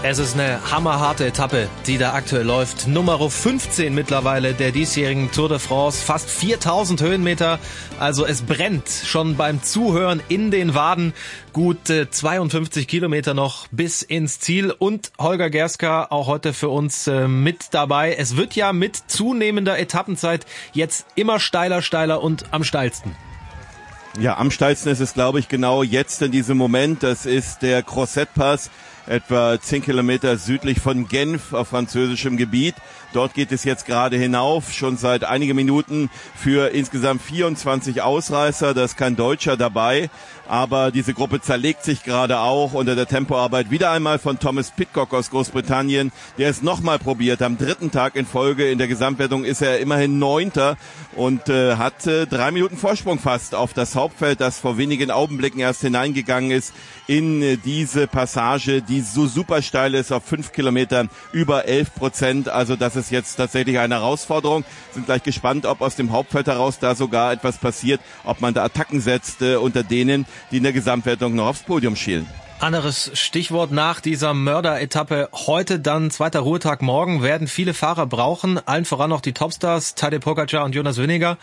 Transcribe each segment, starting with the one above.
Es ist eine hammerharte Etappe, die da aktuell läuft. Nummer 15 mittlerweile der diesjährigen Tour de France. Fast 4000 Höhenmeter. Also es brennt schon beim Zuhören in den Waden. Gut 52 Kilometer noch bis ins Ziel. Und Holger Gerska auch heute für uns mit dabei. Es wird ja mit zunehmender Etappenzeit jetzt immer steiler und am steilsten. Ja, am steilsten ist es, glaube ich, genau jetzt in diesem Moment. Das ist der Crozet-Pass, etwa 10 Kilometer südlich von Genf auf französischem Gebiet. Dort geht es jetzt gerade hinauf, schon seit einigen Minuten für insgesamt 24 Ausreißer. Da ist kein Deutscher dabei, aber diese Gruppe zerlegt sich gerade auch unter der Tempoarbeit. Wieder einmal von Thomas Pidcock aus Großbritannien, der es nochmal probiert. Am dritten Tag in Folge in der Gesamtwertung ist er immerhin Neunter und hat 3 Minuten Vorsprung fast auf das Hauptfeld, das vor wenigen Augenblicken erst hineingegangen ist in diese Passage, die so super steil ist, auf 5 Kilometern über 11%. Also das ist jetzt tatsächlich eine Herausforderung. Sind gleich gespannt, ob aus dem Hauptfeld heraus da sogar etwas passiert, ob man da Attacken setzt unter denen, die in der Gesamtwertung noch aufs Podium schielen. Anderes Stichwort nach dieser Mörderetappe. Heute dann zweiter Ruhetag morgen, werden viele Fahrer brauchen, allen voran noch die Topstars, Tadej Pogačar und Jonas Vingegaard.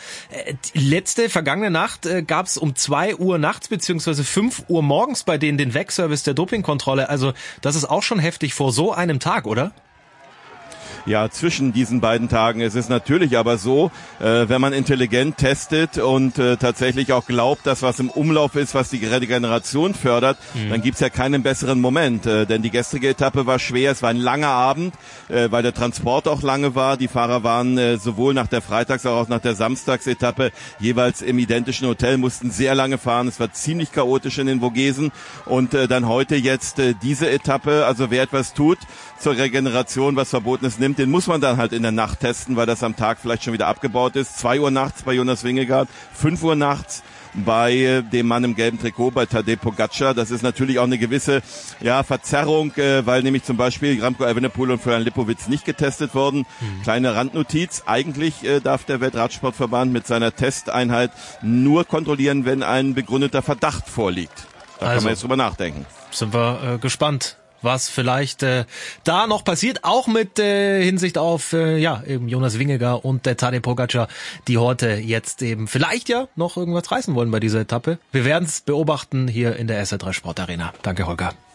Die vergangene Nacht gab es um 2 Uhr nachts bzw. 5 Uhr morgens bei denen den Wegservice der Dopingkontrolle. Also das ist auch schon heftig vor so einem Tag, oder? Ja, zwischen diesen beiden Tagen. Es ist natürlich aber so, wenn man intelligent testet und tatsächlich auch glaubt, dass was im Umlauf ist, was die Regeneration fördert, dann gibt's ja keinen besseren Moment. Denn die gestrige Etappe war schwer, es war ein langer Abend, weil der Transport auch lange war. Die Fahrer waren sowohl nach der Freitags- als auch nach der Samstagsetappe jeweils im identischen Hotel, mussten sehr lange fahren. Es war ziemlich chaotisch in den Vogesen. Und dann heute jetzt diese Etappe, also wer etwas tut zur Regeneration, was Verbotenes nimmt, den muss man dann halt in der Nacht testen, weil das am Tag vielleicht schon wieder abgebaut ist. 2 Uhr nachts bei Jonas Vingegaard, 5 Uhr nachts bei dem Mann im gelben Trikot, bei Tadej Pogačar. Das ist natürlich auch eine gewisse Verzerrung, weil nämlich zum Beispiel Remco Evenepoel und Florian Lipowitz nicht getestet wurden. Kleine Randnotiz, eigentlich darf der Weltradsportverband mit seiner Testeinheit nur kontrollieren, wenn ein begründeter Verdacht vorliegt. Da kann man jetzt drüber nachdenken. Sind wir gespannt, was vielleicht da noch passiert, auch mit Hinsicht auf eben Jonas Vingegaard und der Tadej Pogačar, die heute jetzt eben vielleicht ja noch irgendwas reißen wollen bei dieser Etappe. Wir werden es beobachten hier in der SR3 Sportarena. Danke, Holger.